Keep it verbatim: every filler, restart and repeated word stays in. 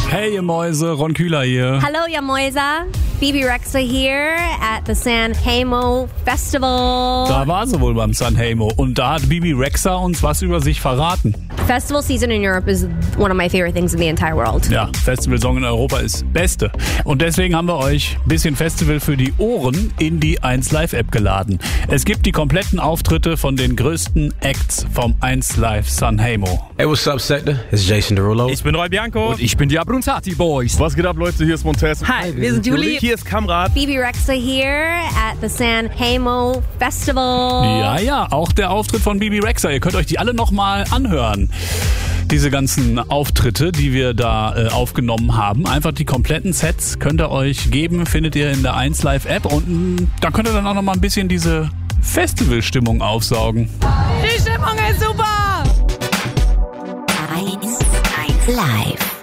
Hey ihr Mäuse, Ron Kühler hier. Hallo ihr Mäuse, Bebe Rexha here at the Sanremo Festival. Da war sie wohl beim Sanremo und da hat Bebe Rexha uns was über sich verraten. Festival season in Europe is one of my favorite things in the entire world. Ja, Festivalsong in Europa ist Beste. Und deswegen haben wir euch ein bisschen Festival für die Ohren in die eins Live App geladen. Es gibt die kompletten Auftritte von den größten Acts vom eins Live Sanremo. Hey, what's up, Sector? It's Jason Derulo. Ich bin Roy Bianco. Und ich bin die Abronzati Boys. Was geht ab, Leute? Hier ist Montez. Hi, wir sind Juli. Hier ist Kamrat. Bebe Rexha here at the Sanremo Festival. Ja, ja, auch der Auftritt von Bebe Rexha. Ihr könnt euch die alle nochmal anhören. Diese ganzen Auftritte, die wir da äh, aufgenommen haben. Einfach die kompletten Sets könnt ihr euch geben, findet ihr in der eins Live App. Und mh, da könnt ihr dann auch nochmal ein bisschen diese Festivalstimmung aufsaugen. Die Stimmung ist super! eins Live.